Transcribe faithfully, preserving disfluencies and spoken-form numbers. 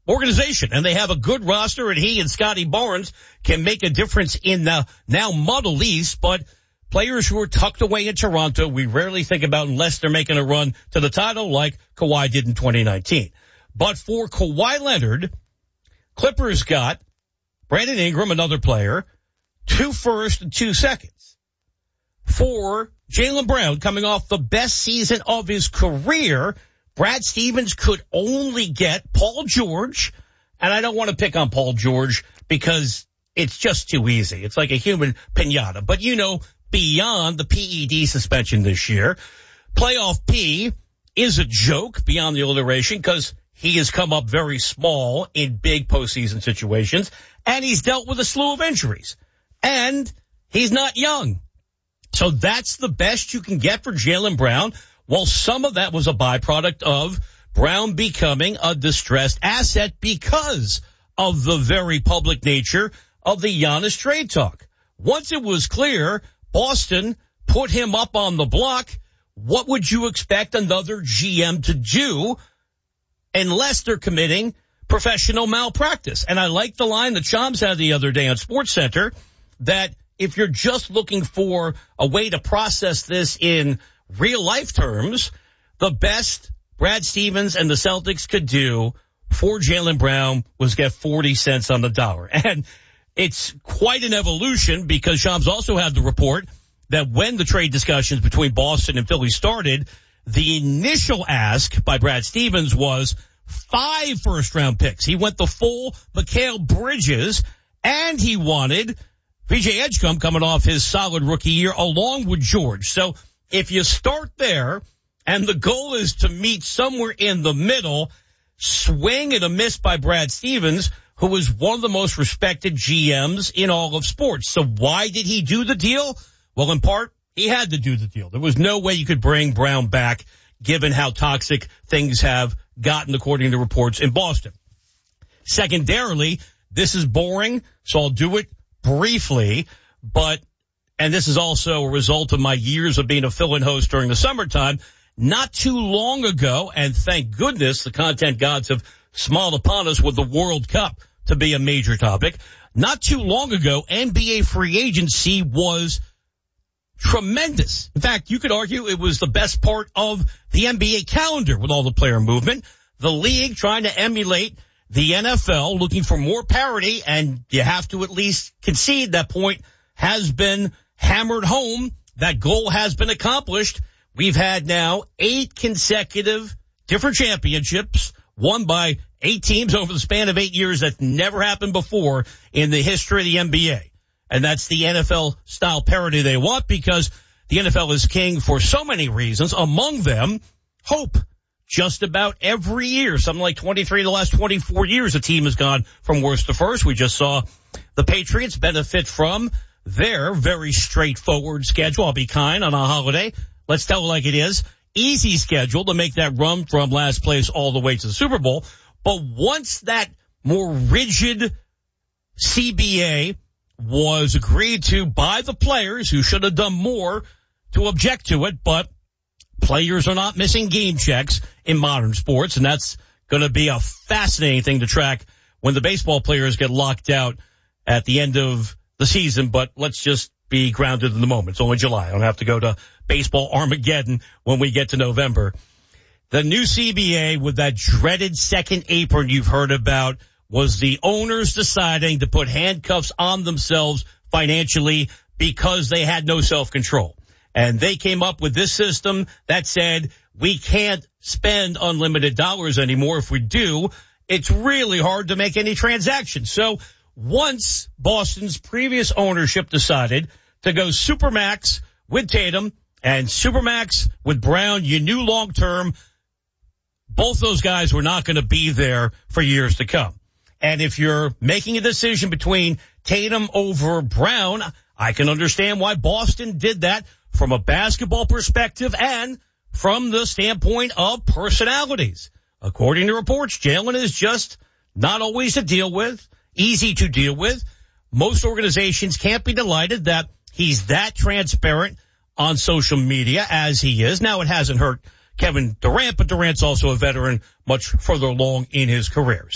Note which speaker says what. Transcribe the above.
Speaker 1: organization, and they have a good roster, and he and Scotty Barnes can make a difference in the now muddled East. But players who are tucked away in Toronto, we rarely think about unless they're making a run to the title like Kawhi did in twenty nineteen. But for Kawhi Leonard, Clippers got Brandon Ingram, another player, two first and two seconds. For Jaylen Brown, coming off the best season of his career, Brad Stevens could only get Paul George, and I don't want to pick on Paul George because it's just too easy. It's like a human piñata. But, you know, beyond the P E D suspension this year, playoff P is a joke beyond the alliteration because he has come up very small in big postseason situations, and he's dealt with a slew of injuries. And he's not young. So that's the best you can get for Jaylen Brown. Well, some of that was a byproduct of Brown becoming a distressed asset because of the very public nature of the Giannis trade talk. Once it was clear Boston put him up on the block, what would you expect another G M to do unless they're committing professional malpractice? And I like the line that Shams had the other day on SportsCenter that if you're just looking for a way to process this in real life terms, the best Brad Stevens and the Celtics could do for Jaylen Brown was get forty cents on the dollar. And it's quite an evolution because Shams also had the report that when the trade discussions between Boston and Philly started, the initial ask by Brad Stevens was five first round picks. He went the full Mikal Bridges, and he wanted V J Edgecombe coming off his solid rookie year along with George. So if you start there and the goal is to meet somewhere in the middle, swing and a miss by Brad Stevens, who is one of the most respected G Ms in all of sports. So why did he do the deal? Well, in part, he had to do the deal. There was no way you could bring Brown back given how toxic things have gotten according to reports in Boston. Secondarily, this is boring, so I'll do it briefly, but, and this is also a result of my years of being a fill-in host during the summertime, not too long ago, and thank goodness the content gods have smiled upon us with the World Cup to be a major topic. Not too long ago, N B A free agency was tremendous. In fact, you could argue it was the best part of the N B A calendar with all the player movement. The league trying to emulate the N F L, looking for more parity, and you have to at least concede that point has been hammered home. That goal has been accomplished. We've had now eight consecutive different championships won by eight teams over the span of eight years. That's never happened before in the history of the N B A. And that's the N F L-style parity they want because the N F L is king for so many reasons, among them hope. Just about every year, something like twenty-three of the last twenty-four years, a team has gone from worst to first. We just saw the Patriots benefit from their very straightforward schedule. I'll be kind on a holiday. Let's tell it like it is. Easy schedule to make that run from last place all the way to the Super Bowl. But once that more rigid C B A was agreed to by the players who should have done more to object to it, but players are not missing game checks in modern sports, and that's going to be a fascinating thing to track when the baseball players get locked out at the end of the season. But let's just be grounded in the moment. It's only July. I don't have to go to baseball Armageddon when we get to November. The new C B A with that dreaded second apron you've heard about was the owners deciding to put handcuffs on themselves financially because they had no self-control. And they came up with this system that said we can't spend unlimited dollars anymore. If we do, it's really hard to make any transactions. So once Boston's previous ownership decided to go Supermax with Tatum and Supermax with Brown, you knew long term both those guys were not going to be there for years to come. And if you're making a decision between Tatum over Brown, I can understand why Boston did that from a basketball perspective and from the standpoint of personalities. According to reports, Jaylen is just not always to deal with, easy to deal with. Most organizations can't be delighted that he's that transparent on social media as he is. Now, it hasn't hurt Kevin Durant, but Durant's also a veteran much further along in his career.